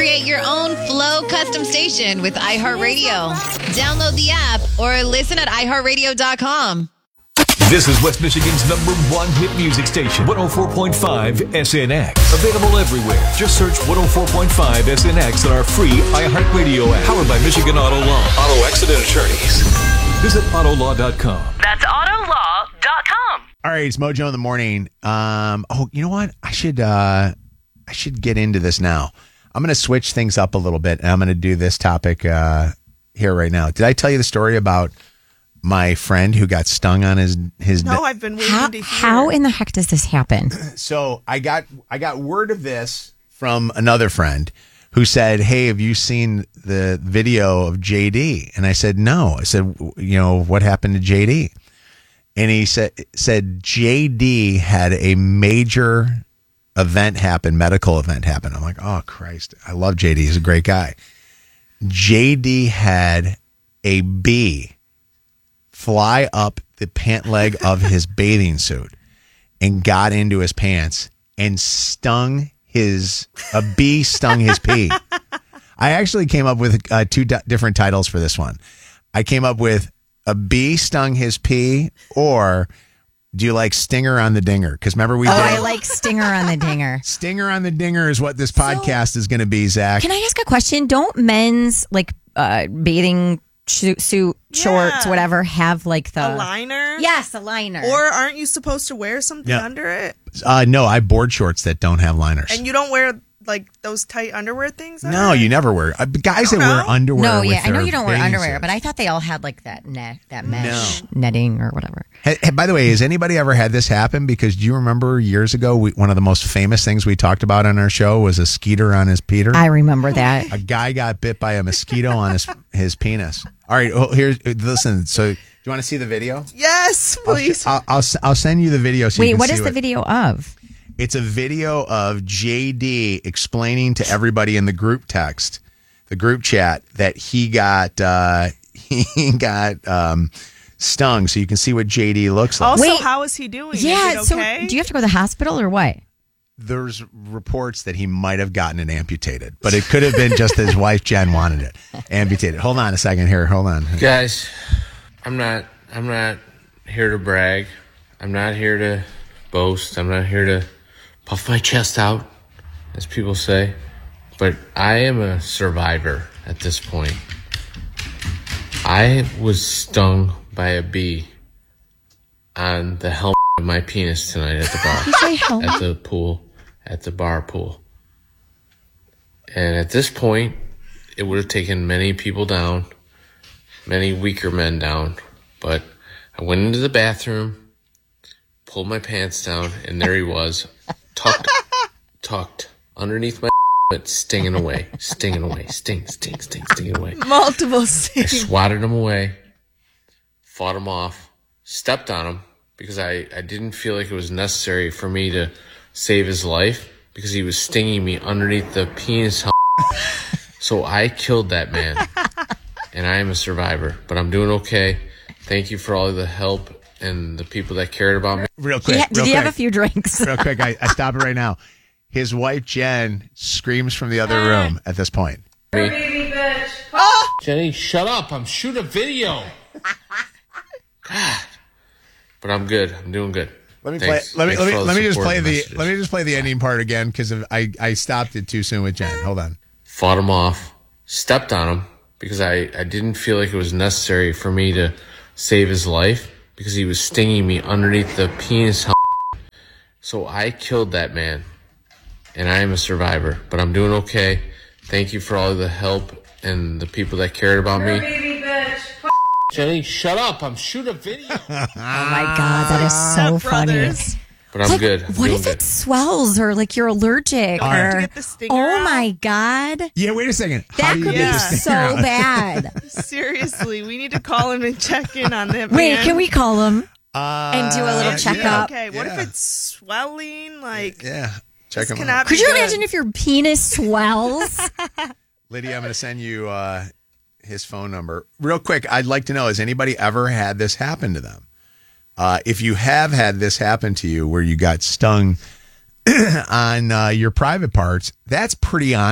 Create your own Flow custom station with iHeartRadio. Download the app or listen at iHeartRadio.com. This is West Michigan's #1 hit music station, 104.5 SNX. Available everywhere. Just search 104.5 SNX on our free iHeartRadio app. Powered by Michigan Auto Law. Auto accident attorneys. Visit autolaw.com. That's autolaw.com. All right, it's Mojo in the morning. You know what? I should get into this now. I'm going to switch things up a little bit, and I'm going to do this topic here right now. Did I tell you the story about my friend who got stung on his No, I've been waiting to hear. How in the heck does this happen? So I got word of this from another friend who said, "Hey, have you seen the video of JD?" And I said, "No." I said, "What happened to JD?" And he said JD had a major medical event happen. I'm like, "Oh Christ, I love JD. He's a great guy." JD had a bee fly up the pant leg of his bathing suit and got into his pants and a bee stung his pee. I actually came up with two different titles for this one. I came up with a bee stung his pee, or do you like Stinger on the Dinger? Because remember we did. I like Stinger on the Dinger. Stinger on the Dinger is what this podcast is going to be, Zach. Can I ask a question? Don't men's bathing suit, shorts, whatever, have like a liner? Yes, a liner. Or aren't you supposed to wear something under it? No, I have board shorts that don't have liners. And you don't wear like those tight underwear things? No, you never wear. Guys that wear underwear. No, with I know you don't wear underwear, suits. but I thought they all had like that mesh netting or whatever. Hey, by the way, has anybody ever had this happen? Because do you remember years ago, one of the most famous things we talked about on our show was a skeeter on his Peter. I remember that. A guy got bit by a mosquito on his penis. All right, listen. So, do you want to see the video? Yes, please. I'll send you the video. So Wait, what is the video of? It's a video of JD explaining to everybody in the group text, the group chat, that he got stung. So you can see what JD looks like. Also, how is he doing? Yeah. Is it okay? So do you have to go to the hospital or what? There's reports that he might have gotten it amputated, but it could have been just his wife Jen wanted it amputated. Hold on a second here. Hold on, guys. I'm not here to brag. I'm not here to boast. I'm not here to puff my chest out, as people say. But I am a survivor at this point. I was stung by a bee on the helmet of my penis tonight at the bar. At the pool. At the bar pool. And at this point, it would have taken many people down, many weaker men down. But I went into the bathroom, pulled my pants down, and there he was, tucked underneath my stinging away, stinging away. Multiple stings. I swatted him away, fought him off, stepped on him because I didn't feel like it was necessary for me to save his life because he was stinging me underneath the penis. So I killed that man, and I am a survivor, but I'm doing okay. Thank you for all the help and the people that cared about me. Real quick. Did he have a few drinks? Real quick, I stop it right now. His wife, Jen, screams from the other room at this point. Baby bitch. Oh! Jenny, shut up. I'm shooting a video. God. But I'm good. I'm doing good. Let me just play the ending part again because I stopped it too soon with Jen. Hold on. Fought him off, stepped on him because I didn't feel like it was necessary for me to save his life because he was stinging me underneath the penis. So I killed that man, and I am a survivor, but I'm doing okay. Thank you for all the help and the people that cared about me. Baby bitch. Jenny, shut up. I'm shooting a video. Oh my God, that is so funny. But I'm good. What if it swells or like you're allergic? To get the stinger out? My God. Yeah, wait a second. That could be so bad. Seriously, we need to call him and check in on that. Wait, man. can we call him and do a little checkup? Okay, what if it's swelling? Like, check him out. Could you imagine if your penis swells? Lydia, I'm going to send you his phone number. Real quick, I'd like to know, has anybody ever had this happen to them? If you have had this happen to you where you got stung on your private parts, that's pretty honest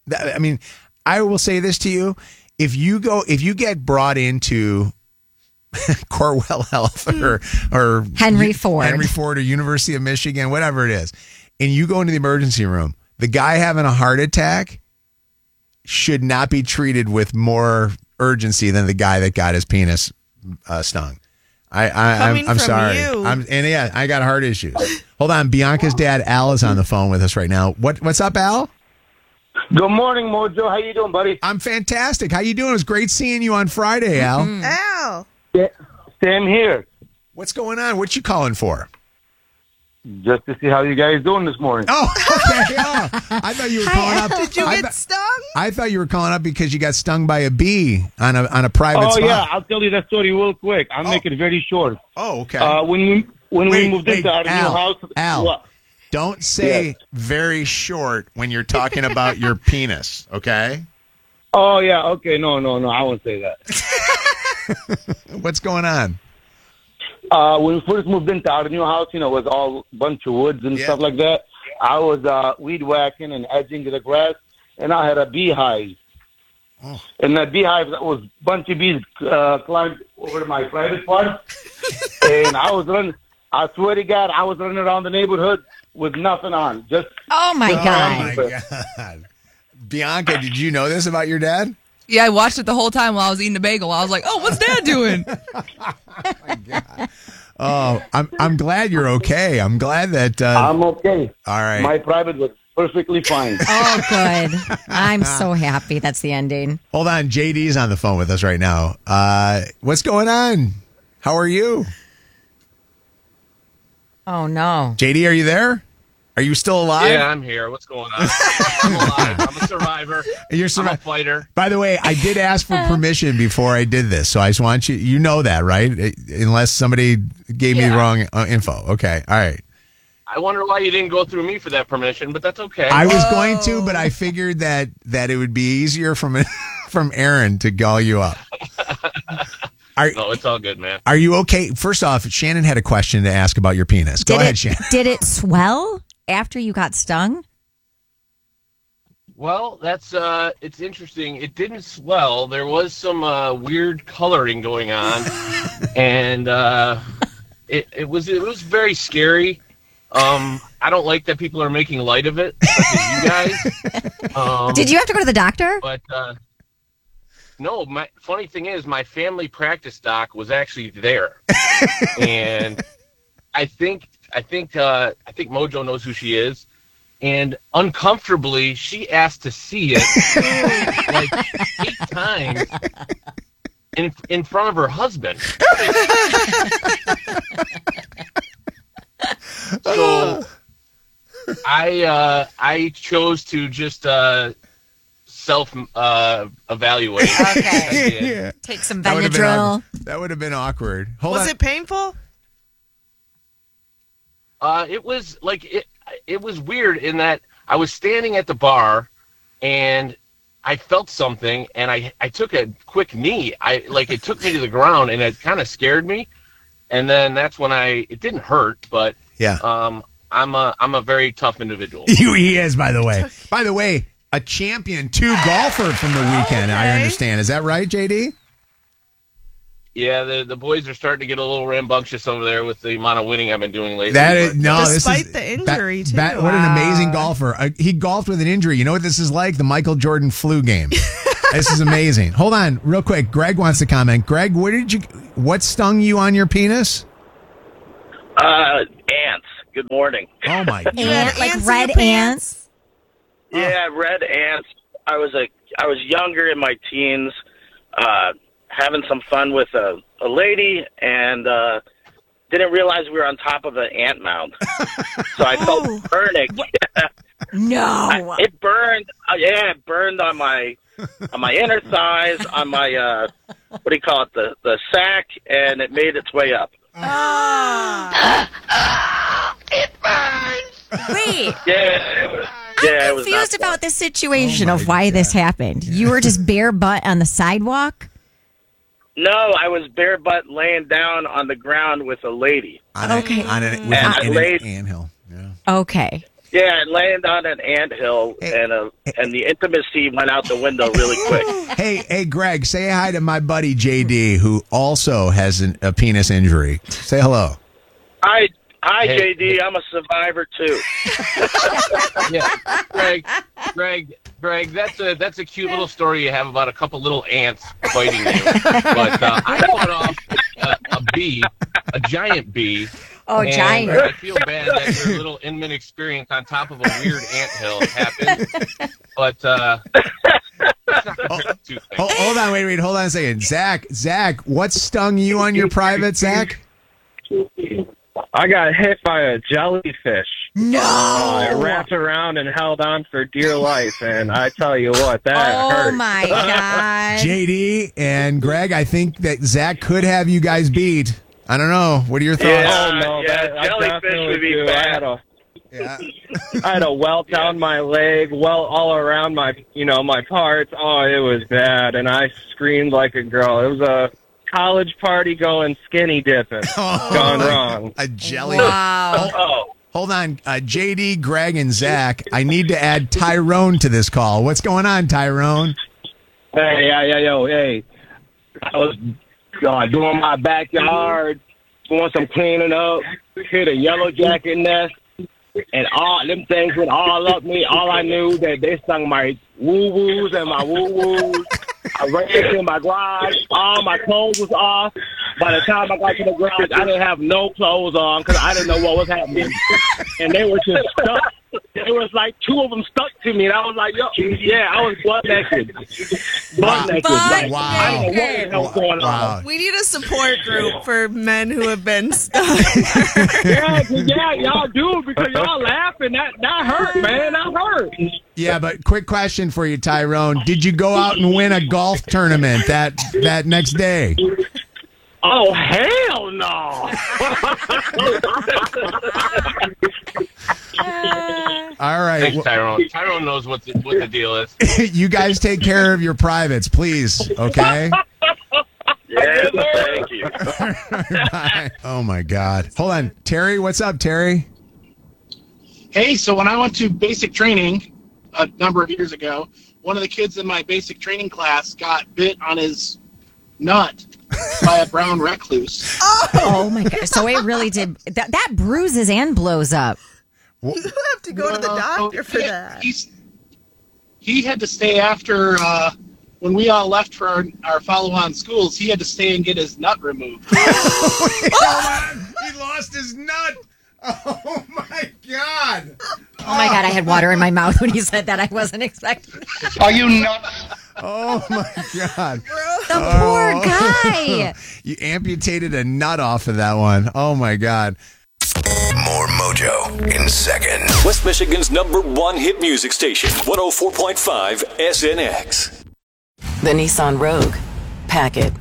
I mean, I will say this to you: if you get brought into Corewell Health or Henry Ford or University of Michigan, whatever it is, and you go into the emergency room, the guy having a heart attack should not be treated with more urgency than the guy that got his penis stung. Coming I'm from sorry. you. I got heart issues. Hold on, Bianca's dad Al is on the phone with us right now. What's up, Al? Good morning, Mojo. How you doing, buddy? I'm fantastic. How you doing? It was great seeing you on Friday, Al. Ow. Yeah, same here. What's going on? What you calling for? Just to see how you guys doing this morning. Oh, okay. Oh, I thought you were calling up. Did you get stung? I thought you were calling up because you got stung by a bee on a private spot. Yeah, I'll tell you that story real quick. I'll make it very short. Oh, okay. When we moved into our new house, Al, what? don't say very short when you're talking about your penis, okay? Oh yeah, okay, no, I won't say that. What's going on? When we first moved into our new house, it was all a bunch of woods and stuff like that. I was weed whacking and edging the grass, and I had a beehive. Oh. And that beehive was a bunch of bees climbed over my private part, and I was running. I swear to God, I was running around the neighborhood with nothing on. Oh my God. Oh my God. Bianca, did you know this about your dad? Yeah, I watched it the whole time while I was eating a bagel. I was like, "Oh, what's Dad doing?" Oh my God. Oh, I'm glad you're okay. I'm glad that I'm okay. All right. My private was perfectly fine. Oh, good. I'm so happy that's the ending. Hold on, JD's on the phone with us right now. What's going on? How are you? Oh no. JD, are you there? Are you still alive? Yeah, I'm here. What's going on? I'm alive. I'm a survivor. You're I'm a fighter. By the way, I did ask for permission before I did this, so I just want you know that, right? Unless somebody gave me the wrong info. Okay, all right. I wonder why you didn't go through me for that permission, but that's okay. I was going to, but I figured that it would be easier from Aaron to call you up. No, it's all good, man. Are you okay? First off, Shannon had a question to ask about your penis. Go ahead, Shannon. Did it swell after you got stung? Well, that's it's interesting. It didn't swell. There was some weird coloring going on, and it was very scary. I don't like that people are making light of it, such as you guys. Did you have to go to the doctor? But no, my funny thing is, my family practice doc was actually there, and I think Mojo knows who she is, and uncomfortably, she asked to see it like 8 times in front of her husband. So I chose to just self evaluate. Okay. Yeah. Take some Benadryl. That would have been awkward. Was it painful? It was like it was weird in that I was standing at the bar and I felt something and I took a quick knee. It took me to the ground and it kind of scared me. And then that's when it didn't hurt, but yeah. I'm a very tough individual. He is, by the way. By the way, a champion 2 golfer from the weekend, I understand. Is that right, JD? Yeah, the boys are starting to get a little rambunctious over there with the amount of winning I've been doing lately. Despite the injury, too. What an amazing golfer. He golfed with an injury. You know what this is like? The Michael Jordan flu game. This is amazing. Hold on, real quick. Greg wants to comment. Greg, what stung you on your penis? Ants. Good morning. Oh my God. Like red ants? Yeah, red ants. I was younger in my teens, having some fun with a lady, and didn't realize we were on top of an ant mound. So I felt burning. No. It burned. It burned on my inner thighs, on my what do you call it, the sack, and it made its way up. It burns. Wait. Yeah. I'm confused about the situation of why this happened. You were just bare butt on the sidewalk? No, I was bare butt laying down on the ground with a lady. On an anthill. Yeah. Okay. Yeah, it landed on an anthill, and the intimacy went out the window really quick. Hey, Greg, say hi to my buddy JD, who also has a penis injury. Say hello. Hi, JD. I'm a survivor too. Yeah, Greg, that's a cute little story you have about a couple little ants fighting you. But I fought off a giant bee. Oh, giant! I feel bad that your little intimate experience on top of a weird anthill happened. But hold on, wait, hold on a second, Zach, what stung you on your private, Zach? I got hit by a jellyfish. No! It wrapped around and held on for dear life, and I tell you what, that hurt. Oh, my God. JD and Greg, I think that Zach could have you guys beat. I don't know. What are your thoughts? Jellyfish would be bad. I had a welt down my leg, all around my parts. Oh, it was bad, and I screamed like a girl. It was a college party going skinny dipping. Gone wrong. A jelly. Wow. Hold on. JD, Greg, and Zach, I need to add Tyrone to this call. What's going on, Tyrone? Hey. I was doing my backyard, doing some cleaning up, hit a yellow jacket nest, and all them things went all up me. All I knew that they stung my woo-woos and my woo-woos. I ran into my garage. All my clothes was off. By the time I got to the garage, I didn't have no clothes on because I didn't know what was happening. And they were just stuck. There was like two of them stuck to me, and I was like, yo, yeah, I was butt naked. Butt naked. Like, wow. I don't know what the hell's going on. We need a support group for men who have been stuck. Yeah, y'all do, because y'all laughing. That hurt, man. That hurt. Yeah, but quick question for you, Tyrone. Did you go out and win a golf tournament that next day? Oh, hell no. All right. Thanks, Tyrone. Tyrone knows what the deal is. You guys take care of your privates, please, okay? Yeah, thank you. Oh, my God. Hold on. Terry, what's up, Terry? Hey, so when I went to basic training a number of years ago, one of the kids in my basic training class got bit on his nut by a brown recluse. Oh, my God. So it really did. That bruises and blows up. You have to go to the doctor for that. He had to stay after, when we all left for our follow-on schools, he had to stay and get his nut removed. He lost his nut. Oh, my God. Oh, my God. I had water in my mouth when you said that. I wasn't expecting it. Are you nuts? Oh, my God. The poor guy. You amputated a nut off of that one. Oh, my God. More Mojo in seconds. West Michigan's #1 hit music station, 104.5 SNX. The Nissan Rogue. Pack it.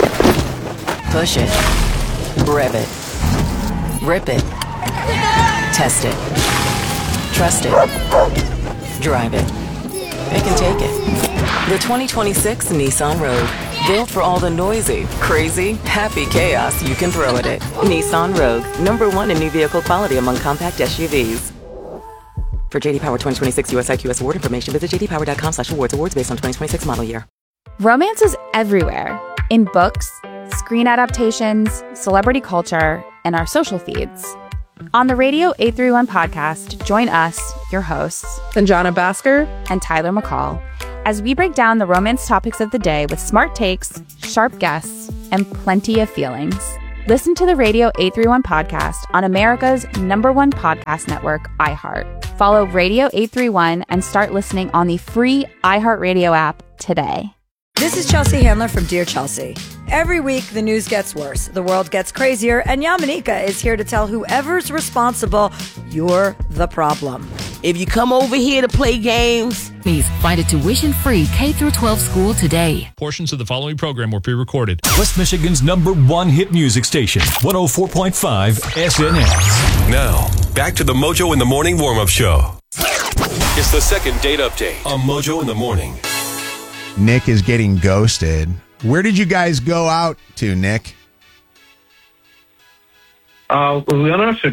Push it. Rev it. Rip it. Test it. Trust it. Drive it. It can take it. The 2026 Nissan Rogue. Built for all the noisy, crazy, happy chaos you can throw at it. Nissan Rogue. #1 in new vehicle quality among compact SUVs. For JD Power 2026 US IQS award information, visit jdpower.com/awards. Awards based on 2026 model year. Romance is everywhere. In books, screen adaptations, celebrity culture, and our social feeds. On the Radio 831 podcast, join us, your hosts, Sanjana Bhaskar and Tyler McCall, as we break down the romance topics of the day with smart takes, sharp guests, and plenty of feelings. Listen to the Radio 831 podcast on America's #1 podcast network, iHeart. Follow Radio 831 and start listening on the free iHeartRadio app today. This is Chelsea Handler from Dear Chelsea. Every week, the news gets worse, the world gets crazier, and Yamanika is here to tell whoever's responsible, you're the problem. If you come over here to play games, please find a tuition-free K-12 school today. Portions of the following program were pre-recorded. West Michigan's #1 hit music station, 104.5 SNX. Now, back to the Mojo in the Morning warm-up show. It's the second date update on Mojo in the Morning. Nick is getting ghosted. Where did you guys go out to, Nick? We went out to